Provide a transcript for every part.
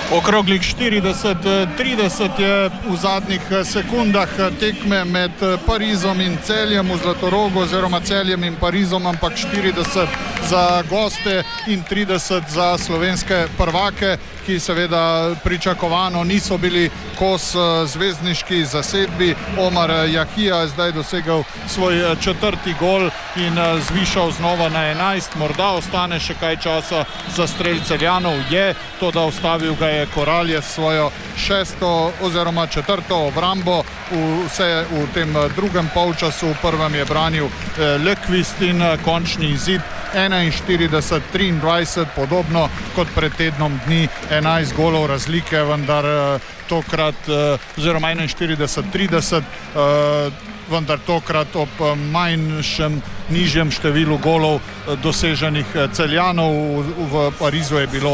Okroglih 40-30 je v zadnjih sekundah tekme med Parizom in Celjem v Zlatorogu oziroma Celjem in Parizom, ampak 40 za goste in 30 za slovenske prvake, ki seveda pričakovano niso bili kos zvezdniški zasedbi. Omar Jahija je zdaj dosegel svoj 4. gol in zvišal znova na 11. Morda ostane še kaj časa za strel Celjanov, je to, da ustavil ga je Koralje svojo 6. oziroma 4. obrambo. Vse v tem drugem polčasu, v prvem je branil Lekvist in končni izid 41-23, podobno kot pred tednom dni, 11 golov razlike, vendar tokrat, oziroma 41-30, vendar tokrat ob manjšem, nižjem številu golov doseženih Celjanov. V Parizu je bilo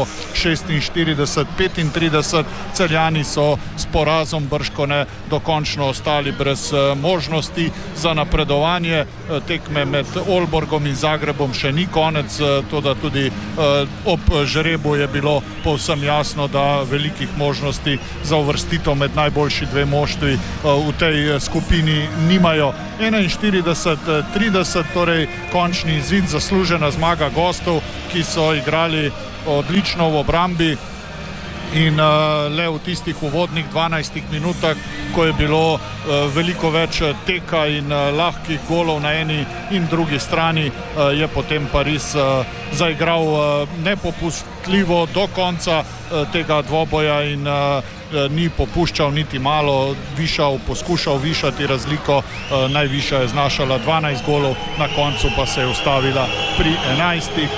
46-35, Celjani so s porazom bržkone dokončno ostali brez možnosti za napredovanje. Tekme med Olborgom in Zagrebom še ni konec, toda tudi ob žrebu je bilo povsem jasno, da velikih možnosti za uvrstitev med najboljši dve moštvi v tej skupini nimajo. 41-30, torej končni izid, zaslužena zmaga gostov, ki so igrali odlično v obrambi in le v tistih uvodnih 12 minutah, ko je bilo veliko več teka in lahkih golov na eni in drugi strani, je potem Pariz zaigral nepopustljivo do konca tega dvoboja in ni popuščal niti malo, poskušal višati razliko, najvišja je znašala 12 golov, na koncu pa se je ustavila pri 11.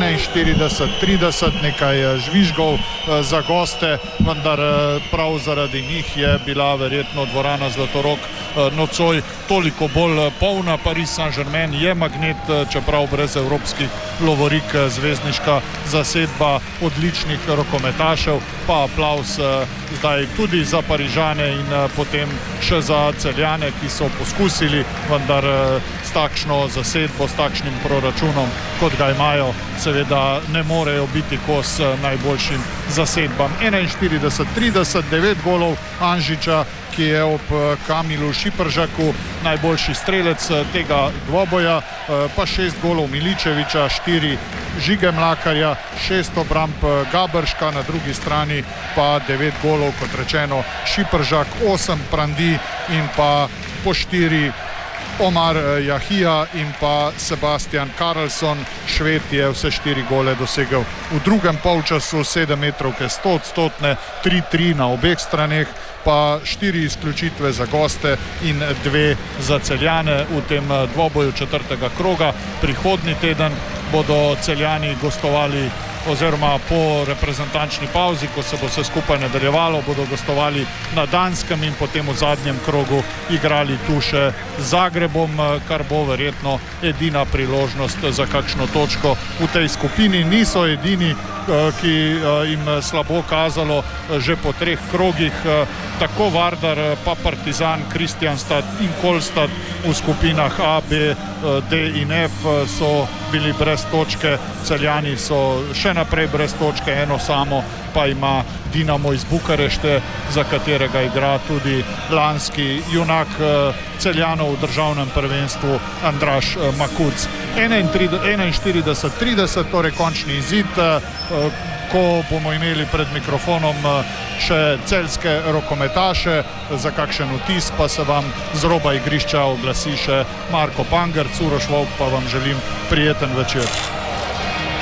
41-30, nekaj žvižgov za goste, vendar prav zaradi njih je bila verjetno dvorana Zlatorog nocoj toliko bolj polna. Paris Saint-Germain je magnet, čeprav brez evropskih lovorik, zvezdniška zasedba odličnih rokometašev, pa aplavz zdaj tudi za Parižane in potem še za Celjane, ki so poskusili, vendar s takšno zasedbo, s takšnim proračunom, kot ga imajo, seveda ne morejo biti kos najboljšim zasedbam. 41-30, 9 golov Anžiča, ki je ob Kamilu Šipržaku najboljši strelec tega dvoboja, pa 6 golov Miličeviča, 4 Žige Mlakarja, 6 obramb Gabrška, na drugi strani pa 9 golov, kot rečeno, Šipržak, 8 Prandi in pa po 4 Omar Jahija in pa Sebastian Karlsson. Šved je vse 4 gole dosegel v drugem polčasu, 7 metrovke 100-odstotne, 3-3 na obeh straneh, pa 4 izključitve za goste in 2 za Celjane v tem dvoboju 4. kroga. Prihodnji teden bodo Celjani gostovali, oziroma po reprezentančni pauzi, ko se bo vse skupaj nadaljevalo, bodo gostovali na Danskem in potem v zadnjem krogu igrali tu še z Zagrebom, kar bo verjetno edina priložnost za kakšno točko v tej skupini. Niso edini, ki jim slabo kazalo že po 3 krogih. Tako Vardar, pa Partizan, Kristianstad in Kolstad v skupinah A, B, D in F so bili brez točke. Celjani so še naprej brez točke, eno samo pa ima Dinamo iz Bukarešte, za katerega igra tudi lanski junak Celjanov v državnem prvenstvu Andraž Makuc. 41-30, torej končni izid. Ko bomo imeli pred mikrofonom še celjske rokometaše, za kakšen vtis pa se vam z roba igrišča oglasi še Marko Pangerc. Uroš Volk pa vam želim prijeten večer.